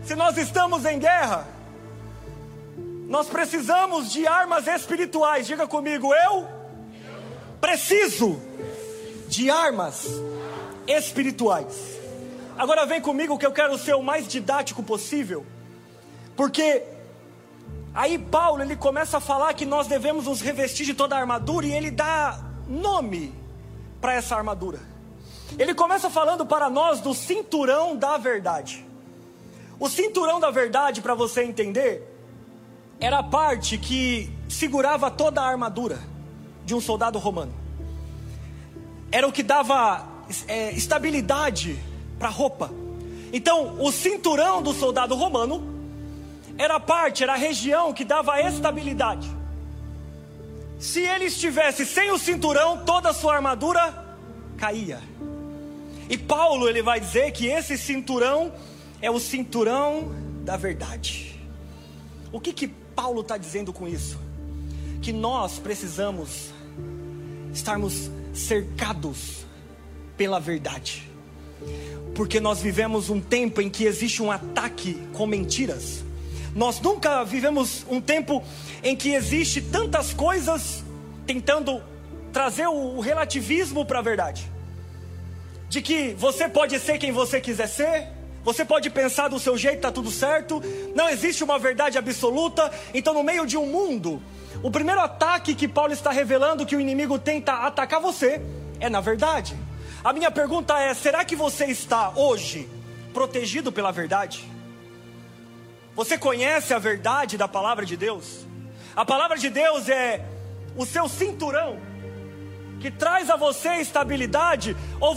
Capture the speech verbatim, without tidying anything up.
Se nós estamos em guerra, nós precisamos de armas espirituais. Diga comigo, eu preciso de armas espirituais. Agora vem comigo que eu quero ser o mais didático possível, porque aí Paulo ele começa a falar que nós devemos nos revestir de toda a armadura, e ele dá nome para essa armadura. Ele começa falando para nós do cinturão da verdade. O cinturão da verdade, para você entender, era a parte que segurava toda a armadura de um soldado romano. Era o que dava é, estabilidade para a roupa. Então, o cinturão do soldado romano era a parte, era a região que dava estabilidade. Se ele estivesse sem o cinturão, toda a sua armadura caía. E Paulo ele vai dizer que esse cinturão é o cinturão da verdade. O que que Paulo está dizendo com isso? Que nós precisamos estarmos cercados pela verdade, porque nós vivemos um tempo em que existe um ataque com mentiras. Nós nunca vivemos um tempo em que existe tantas coisas tentando trazer o relativismo para a verdade, de que você pode ser quem você quiser ser, você pode pensar do seu jeito, está tudo certo, não existe uma verdade absoluta. Então, no meio de um mundo, o primeiro ataque que Paulo está revelando que o inimigo tenta atacar você é na verdade. A minha pergunta é: será que você está hoje protegido pela verdade? Você conhece a verdade da palavra de Deus? A palavra de Deus é o seu cinturão que traz a você estabilidade, ou